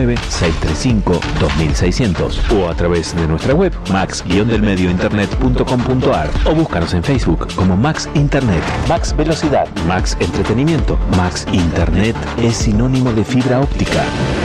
099-635-2600 o a través de nuestra web max-delmediointernet.com.ar o búscanos en Facebook como Max Internet. Max Velocidad, Max Entretenimiento, Max Internet es sinónimo de fibra óptica.